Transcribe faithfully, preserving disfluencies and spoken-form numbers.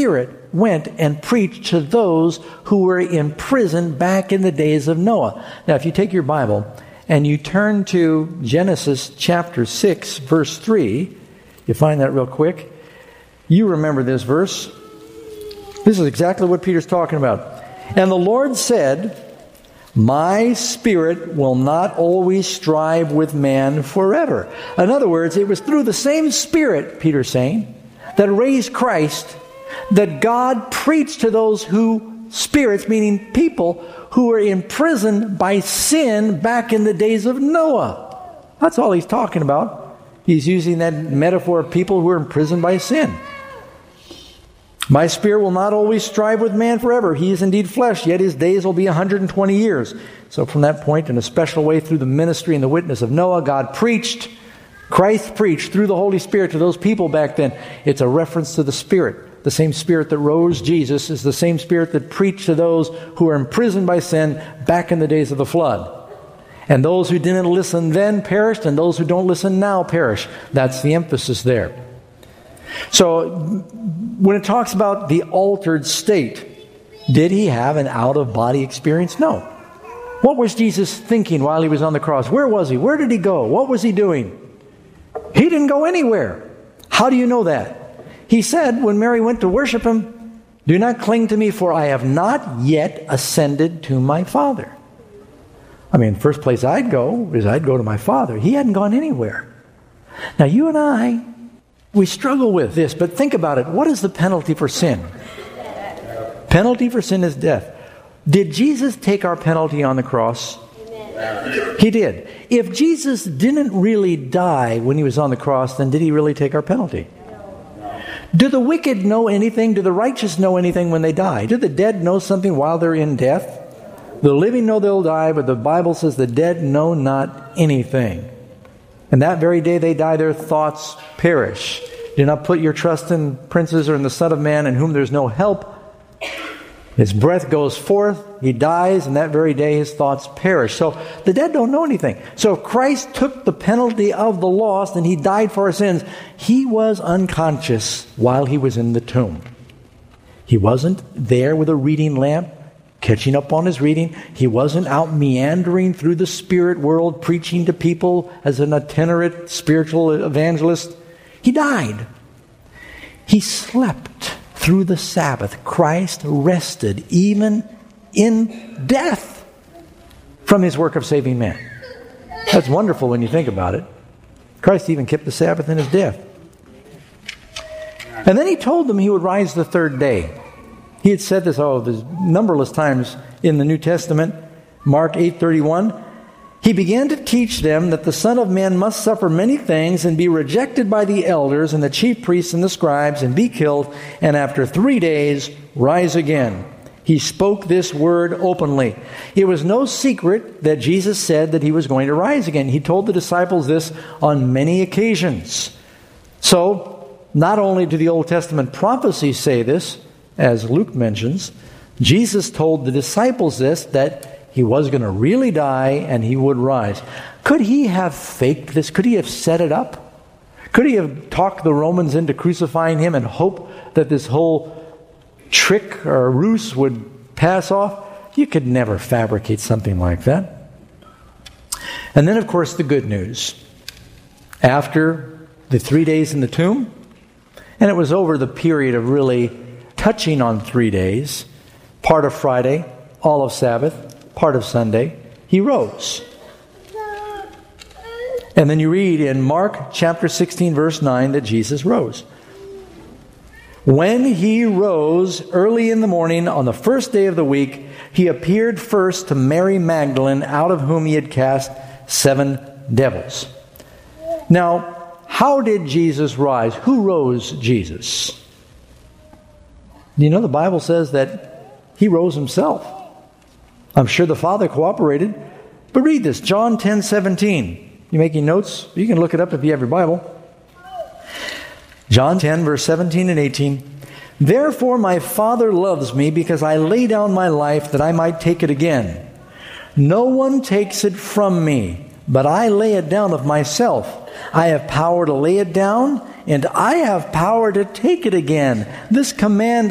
Spirit went and preached to those who were in prison back in the days of Noah. Now, if you take your Bible and you turn to Genesis chapter six, verse three, you find that real quick. You remember this verse. This is exactly what Peter's talking about. And the Lord said, my Spirit will not always strive with man forever. In other words, it was through the same Spirit, Peter's saying, that raised Christ, that God preached to those who, spirits, meaning people, who were imprisoned by sin back in the days of Noah. That's all he's talking about. He's using that metaphor of people who are imprisoned by sin. My Spirit will not always strive with man forever. He is indeed flesh, yet his days will be one hundred twenty years. So from that point, in a special way, through the ministry and the witness of Noah, God preached, Christ preached through the Holy Spirit to those people back then. It's a reference to the Spirit. The same Spirit that rose Jesus is the same Spirit that preached to those who were imprisoned by sin back in the days of the flood. And those who didn't listen then perished, and those who don't listen now perish. That's the emphasis there. So, when it talks about the altered state, did he have an out-of-body experience? No. What was Jesus thinking while he was on the cross? Where was he? Where did he go? What was he doing? He didn't go anywhere. How do you know that? He said, when Mary went to worship him, do not cling to me, for I have not yet ascended to my Father. I mean, the first place I'd go is I'd go to my Father. He hadn't gone anywhere. Now, you and I, we struggle with this, but think about it. What is the penalty for sin? Penalty for sin is death. Did Jesus take our penalty on the cross? Amen. He did. If Jesus didn't really die when he was on the cross, then did he really take our penalty? Do the wicked know anything? Do the righteous know anything when they die? Do the dead know something while they're in death? The living know they'll die, but the Bible says the dead know not anything. And that very day they die, their thoughts perish. Do not put your trust in princes or in the Son of Man, in whom there's no help. His breath goes forth, he dies, and that very day his thoughts perish. So the dead don't know anything. So if Christ took the penalty of the lost and he died for our sins, he was unconscious while he was in the tomb. He wasn't there with a reading lamp, catching up on his reading. He wasn't out meandering through the spirit world, preaching to people as an itinerant spiritual evangelist. He died. He slept through the Sabbath. Christ rested even in death from his work of saving man. That's wonderful when you think about it. Christ even kept the Sabbath in his death. And then he told them he would rise the third day. He had said this, oh, there's numberless times in the New Testament. Mark eight thirty-one. He began to teach them that the Son of Man must suffer many things and be rejected by the elders and the chief priests and the scribes and be killed, and after three days rise again. He spoke this word openly. It was no secret that Jesus said that he was going to rise again. He told the disciples this on many occasions. So, not only do the Old Testament prophecies say this, as Luke mentions, Jesus told the disciples this, that he was going to really die and he would rise. Could he have faked this? Could he have set it up? Could he have talked the Romans into crucifying him and hope that this whole trick or ruse would pass off? You could never fabricate something like that. And then, of course, the good news. After the three days in the tomb, and it was over the period of really touching on three days, part of Friday, all of Sabbath, part of Sunday, he rose. And then you read in Mark chapter sixteen, verse nine, that Jesus rose. When he rose early in the morning on the first day of the week, he appeared first to Mary Magdalene, out of whom he had cast seven devils. Now, how did Jesus rise? Who rose Jesus? You know, the Bible says that he rose himself. I'm sure the Father cooperated. But read this, John ten seventeen. You making notes? You can look it up if you have your Bible. John ten, verse seventeen and eighteen. Therefore my Father loves me, because I lay down my life that I might take it again. No one takes it from me, but I lay it down of myself. I have power to lay it down, and I have power to take it again. This command